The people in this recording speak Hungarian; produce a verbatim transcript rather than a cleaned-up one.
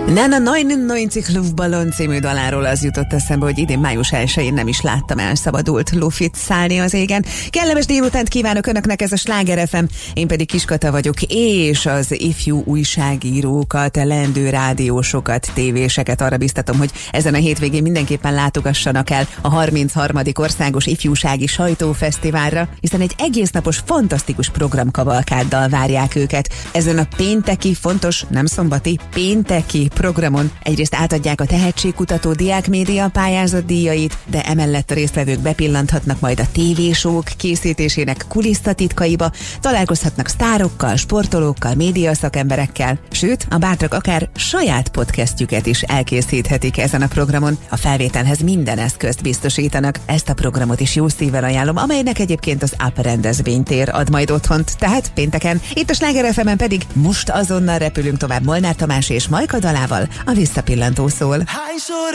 Nana neunundneunzig Luftballon című daláról az jutott eszembe, hogy idén május elsején nem is láttam elszabadult lufit szállni az égen. Kellemes délutánt kívánok Önöknek, ez a Sláger ef em, én pedig Kiskata vagyok, és az ifjú újságírókat, lendő rádiósokat, tévéseket arra biztatom, hogy ezen a hétvégén mindenképpen látogassanak el a harmincharmadik Országos Ifjúsági Sajtófesztiválra, hiszen egy egésznapos, fantasztikus programkavalkáddal várják őket. Ezen a pénteki, fontos, nem szombati, pénteki programon egyrészt átadják a tehetségkutató diákmédia pályázat díjait, de emellett a résztvevők bepillanthatnak majd a tévésók készítésének kulisszatitkaiba, találkozhatnak sztárokkal, sportolókkal, médiaszakemberekkel, sőt, a bátrak akár saját podcastjüket is elkészíthetik ezen a programon. A felvételhez minden eszközt biztosítanak. Ezt a programot is jó szívvel ajánlom, amelynek egyébként az Up rendezvénytér ad majd otthont, tehát pénteken. Itt a Sláger ef emen pedig most azonnal repülünk tovább Molnár Tamás és Majka dalával, a Visszapillantó szól. Hányszor